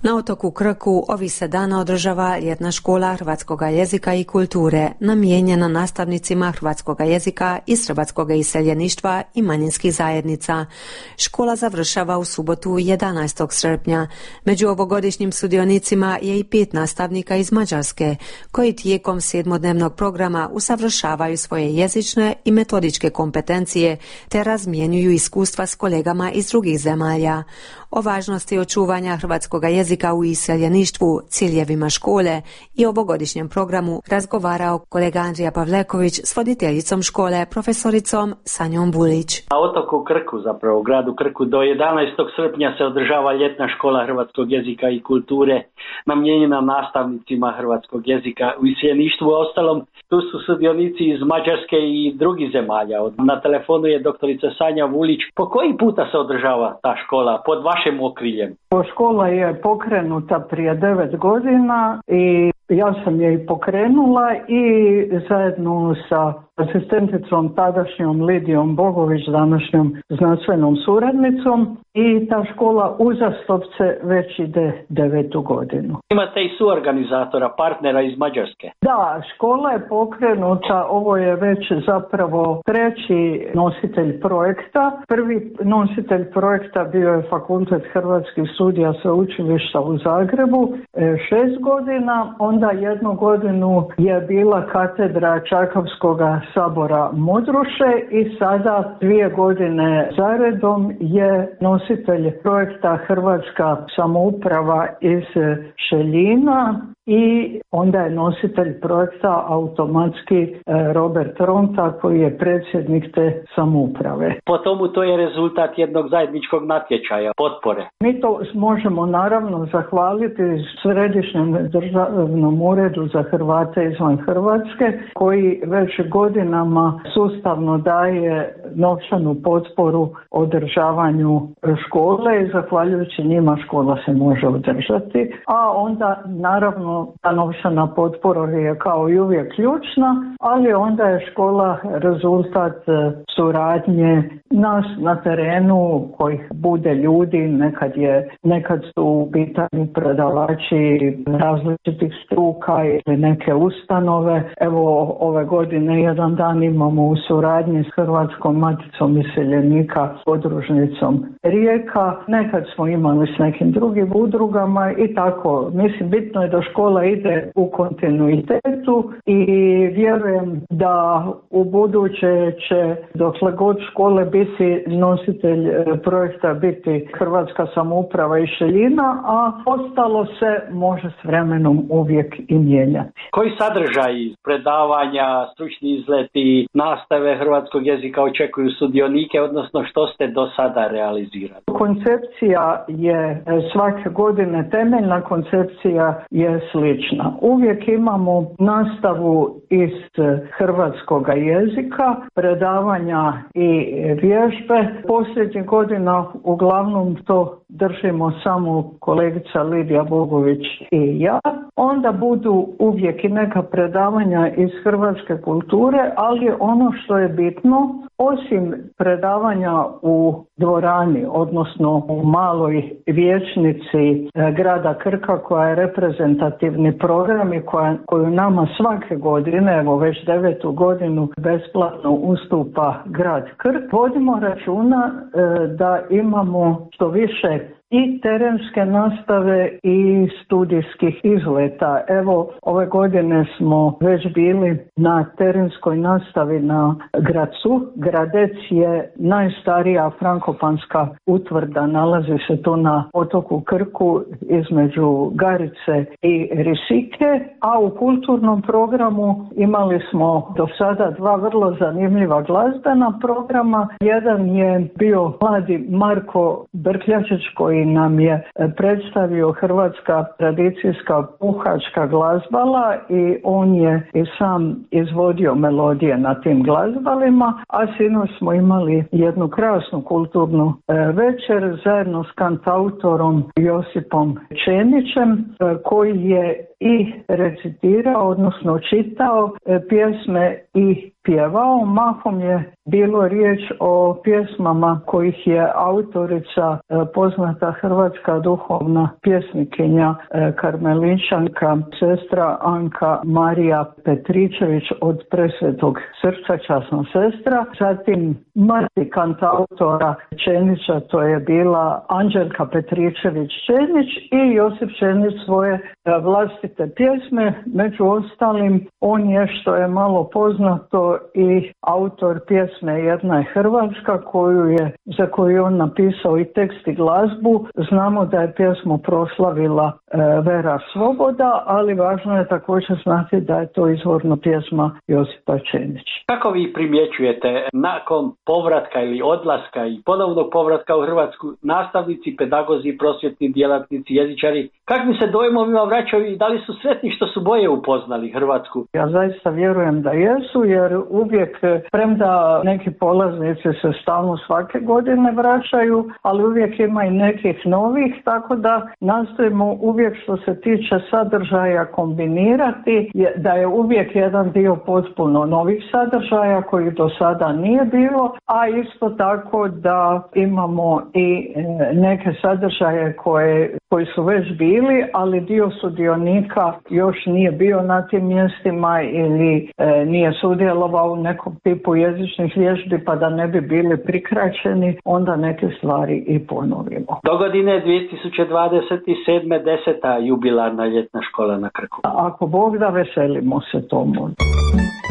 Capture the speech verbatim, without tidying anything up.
Na otoku Krku ovi se dana održava ljetna škola hrvatskoga jezika i kulture, namijenjena nastavnicima hrvatskoga jezika iz hrvatskog iseljeništva i manjinskih zajednica. Škola završava u subotu jedanaestog srpnja. Među ovogodišnjim sudionicima je i pet nastavnika iz Mađarske, koji tijekom sedmodnevnog programa usavršavaju svoje jezične i metodičke kompetencije te razmjenjuju iskustva s kolegama iz drugih zemalja. O važnosti očuvanja hrvatskoga jezika u iseljeništvu, ciljevima škole i ovogodišnjem programu razgovarao kolega Andrija Pavleković s voditeljicom škole, profesoricom Sanjom Bulić. Na otoku Krku, zapravo u gradu Krku, do jedanaestog srpnja se održava ljetna škola hrvatskog jezika i kulture, namijenjena nastavnicima hrvatskog jezika u iseljeništvu. Ostalom, tu su sudionici iz Mađarske i drugih zemalja. Na telefonu je doktorica Sanja Vulić. Po koji puta se održava ta škola pod vašim okriljem? Škola je pokrenuta prije devet godina i ja sam je i pokrenula i zajedno sa asistenticom tadašnjom Lidijom Bogović, današnjom znanstvenom suradnicom, i ta škola uzastopce već ide devetu godinu. Imate i suorganizatora, partnera iz Mađarske. Da, škola je pokrenuta, ovo je već zapravo treći nositelj projekta. Prvi nositelj projekta bio je Fakultet hrvatskih studija Sveučilišta u Zagrebu, šest godina, onda jednu godinu je bila katedra Čakavskoga sabora Modruše i sada dvije godine zaredom je nositelj projekta Hrvatska samouprava iz Šeljina i onda je nositelj projekta automatski Robert Ronta, koji je predsjednik te samouprave. Po tomu to je rezultat jednog zajedničkog natječaja, potpore. Mi to možemo naravno zahvaliti Središnjem državnom uredu za Hrvate izvan Hrvatske, koji već godinama sustavno daje novčanu potporu održavanju škole i zahvaljujući njima škola se može održati, a onda naravno ta novčana potpora je kao i uvijek ključna, ali onda je škola rezultat suradnje nas na terenu kojih bude ljudi, nekad je, nekad su u pitanju predavači različitih struka ili neke ustanove. Evo ove godine jedan dan imamo u suradnji s Hrvatskom maticom iseljenika, podružnicom Rijeka, nekad smo imali s nekim drugim udrugama i tako. Mislim, bitno je da škola ide u kontinuitetu i vjerujem da u buduće će dokle god škole biti nositelj projekta biti Hrvatska samouprava i Šeljina, a ostalo se može s vremenom uvijek i mijenjati. Koji sadržaj predavanja, stručni izleti, nastave hrvatskog jezika očekuju sudionike, odnosno što ste do sada realizirali? Koncepcija je svake godine, temeljna koncepcija je slična. Uvijek imamo nastavu iz hrvatskog jezika, predavanja i vježbe. Posljednjih godina uglavnom to držimo samo kolegica Lidija Bogović i ja. Onda budu uvijek i neka predavanja iz hrvatske kulture, ali ono što je bitno, osim predavanja u dvorani, odnosno u maloj vijećnici grada Krka, koja je reprezentativni program i koja, koju nama svake godine, evo već devetu godinu, besplatno ustupa grad Krk, vodimo računa e, da imamo što više i terenske nastave i studijskih izleta. Evo, ove godine smo već bili na terenskoj nastavi na Gracu. Gradec je najstarija frankopanska utvrda, nalazi se tu na otoku Krku između Garice i Risike, a u kulturnom programu imali smo do sada dva vrlo zanimljiva glazbena programa. Jedan je bio mladi Marko Brkljačić, koji nam je predstavio hrvatska tradicijska puhačka glazbala i on je i sam izvodio melodije na tim glazbalima, a sinoć smo imali jednu krasnu kulturnu večer zajedno s kantautorom Josipom Čenićem, koji je i recitirao, odnosno čitao pjesme i pjevao. Mahom je bilo riječ o pjesmama kojih je autorica poznata hrvatska duhovna pjesnikinja karmeličanka sestra Anka Marija Petričević od Presvetog srca, časna sestra. Zatim mati kantautora Čenića, to je bila Anđelka Petričević Čenić i Josip Čenić svoje vlastite pjesme. Među ostalim on je, što je malo poznato, i autor pjesme Jedna je Hrvatska, koju je, za koju on napisao i tekst i glazbu. Znamo da je pjesmu proslavila e, Vera Svoboda, ali važno je također znati da je to izvorno pjesma Josipa Čenića. Kako vi primjećujete nakon povratka ili odlaska i ponovnog povratka u Hrvatsku nastavnici, pedagozi, prosvjetni djelatnici, jezičari, kakvim se dojmovima vraćaju i da li su sretni što su bolje upoznali Hrvatsku? Ja zaista vjerujem da jesu, jer uvijek, premda neki polaznici se stalno svake godine vraćaju, ali uvijek ima i nekih novih, tako da nastojimo uvijek što se tiče sadržaja kombinirati, da je uvijek jedan dio potpuno novih sadržaja koji do sada nije bilo, a isto tako da imamo i neke sadržaje koje, koji su već bili, ali dio sudionika još nije bio na tim mjestima ili e, nije sudjelovao u nekom tipu jezičnih vježbi, pa da ne bi bili prikraćeni, onda neke stvari i ponovimo. Dogodine dvije tisuće dvadeset sedme deseta jubilarna ljetna škola na Krku. Ako Bog da, veselimo se tomu.